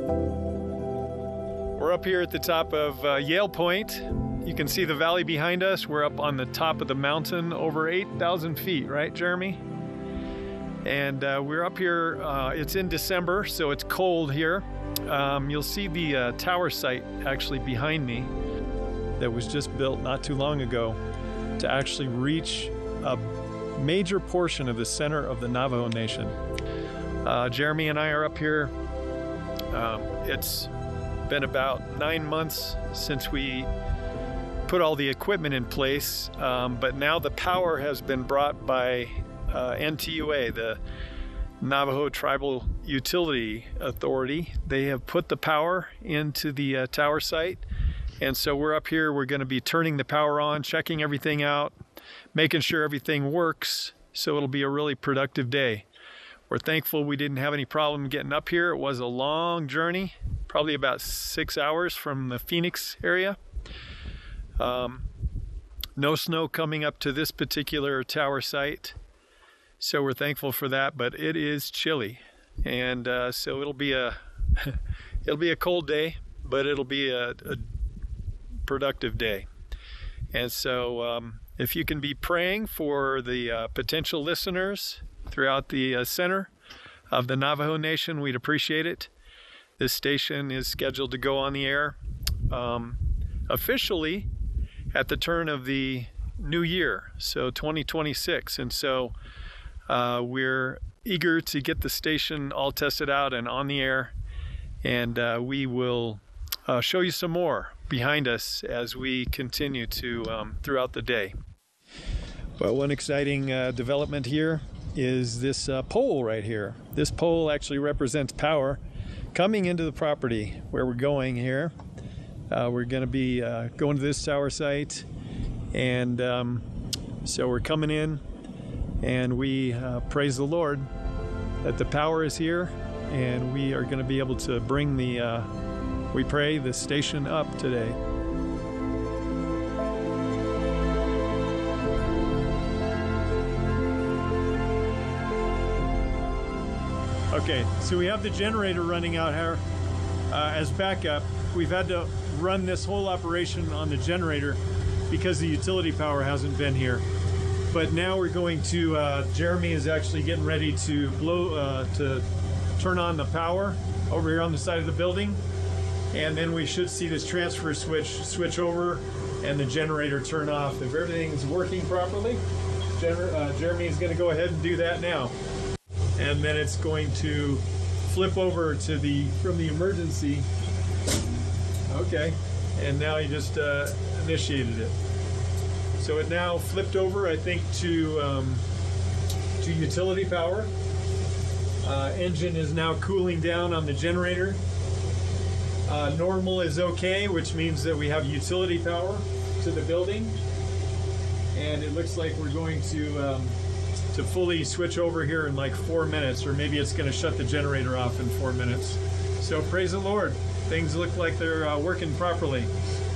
We're up here at the top of Yale Point. You can see the valley behind us. We're up on the top of the mountain, over 8,000 feet, right, Jeremy? And we're up here, it's in December, so it's cold here. You'll see the tower site actually behind me that was just built not too long ago to actually reach a major portion of the center of the Navajo Nation. Jeremy and I are up here. It's been about 9 months since we put all the equipment in place, but now the power has been brought by NTUA, the Navajo Tribal Utility Authority. They have put the power into the tower site, and so we're up here. We're going to be turning the power on, checking everything out, making sure everything works, so it'll be a really productive day. We're thankful we didn't have any problem getting up here. It was a long journey, probably about 6 hours from the Phoenix area. No snow coming up to this particular tower site, so we're thankful for that, but it is chilly, and so it'll be a cold day, but it'll be a productive day. And so if you can be praying for the potential listeners throughout the center of the Navajo Nation, we'd appreciate it. This station is scheduled to go on the air officially at the turn of the new year, so 2026. And so we're eager to get the station all tested out and on the air, and we will show you some more behind us as we continue to throughout the day. Well, one exciting development here is this pole right here. This pole actually represents power coming into the property where we're going here. We're going to be going to this tower site, and so we're coming in, and we praise the Lord that the power is here, and we are going to be able to bring the, we pray, the station up today. Okay, so we have the generator running out here as backup. We've had to run this whole operation on the generator because the utility power hasn't been here. But now we're going to, Jeremy is actually getting ready to to turn on the power over here on the side of the building. And then we should see this transfer switch over and the generator turn off. If everything's working properly, Jeremy is going to go ahead and do that now. And then it's going to flip over to from the emergency. Okay, and now you just initiated it. So it now flipped over, I think, to utility power. Engine is now cooling down on the generator. Normal is okay, which means that we have utility power to the building. And it looks like we're going to fully switch over here in like 4 minutes, or maybe it's going to shut the generator off in 4 minutes. So praise the Lord. Things look like they're working properly.